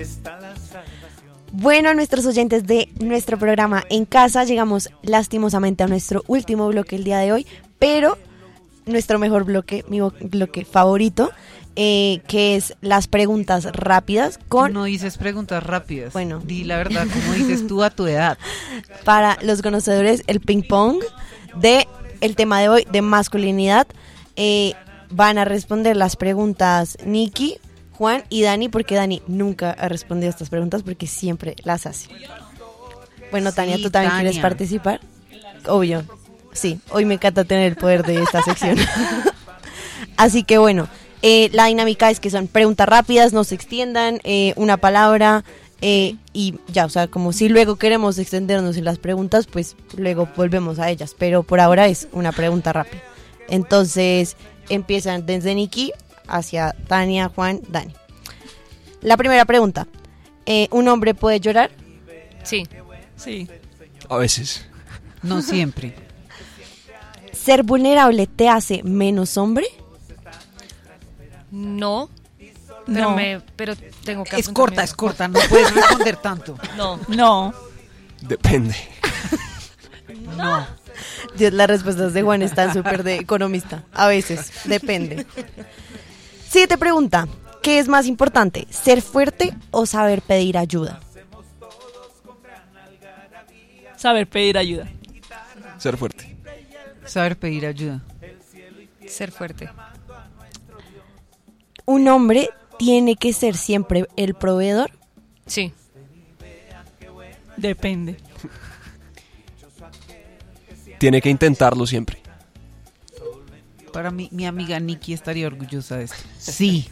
Bueno, nuestros oyentes de nuestro programa En Casa, llegamos lastimosamente a nuestro último bloque el día de hoy, pero nuestro mejor bloque, mi bloque favorito, que es las preguntas rápidas con... No dices preguntas rápidas. Bueno. Di la verdad, como dices tú a tu edad. Para los conocedores, el ping pong de el tema de hoy de masculinidad. Van a responder las preguntas Nikki, Juan y Dani, porque Dani nunca ha respondido a estas preguntas porque siempre las hace. Bueno, Tania, Sí, ¿tú también Tania. quieres participar? Obvio. Sí, hoy me encanta tener el poder de esta sección. Así que bueno, la dinámica es que son preguntas rápidas, no se extiendan, una palabra y ya, o sea, como si luego queremos extendernos en las preguntas, pues luego volvemos a ellas, pero por ahora es una pregunta rápida. Entonces, empiezan desde Nikki hacia Tania, Juan, Dani. La primera pregunta, ¿un hombre puede llorar? Sí. Sí. A veces. No siempre. ¿Ser vulnerable te hace menos hombre? No. Pero, No. pero tengo que Es apuntarme. corta, no puedes responder tanto. No. No. Depende. No. Dios, las respuestas de Juan están súper de economista. A veces, depende. Siguiente pregunta. ¿Qué es más importante, ser fuerte o saber pedir ayuda? Saber pedir ayuda. Ser fuerte. Saber pedir ayuda. Ser fuerte. ¿Un hombre tiene que ser siempre el proveedor? Sí. Depende. Tiene que intentarlo siempre. Para mí, mi amiga Nikki estaría orgullosa de esto. Sí.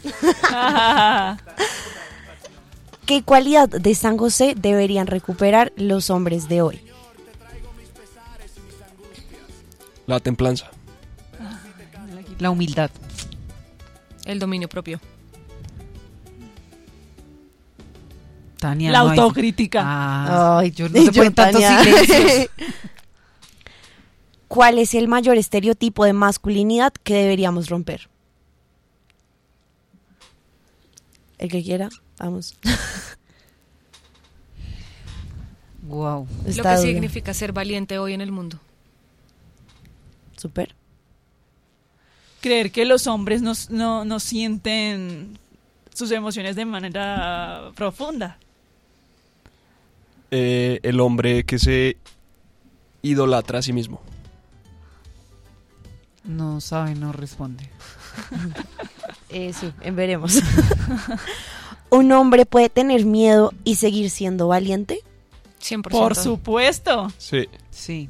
¿Qué cualidad de San José deberían recuperar los hombres de hoy? La templanza. La humildad. El dominio propio. Tania, La no hay- autocrítica. Ay, yo no se pueden tantos Tania. silencios. ¿Cuál es el mayor estereotipo de masculinidad que deberíamos romper? El que quiera, vamos. Wow. Lo Está que duro. significa ser valiente hoy en el mundo. Súper. Creer que los hombres no sienten sus emociones de manera profunda. El hombre que se idolatra a sí mismo. No sabe, no responde. Sí, veremos. ¿Un hombre puede tener miedo y seguir siendo valiente? 100%. Por supuesto. Sí. Sí.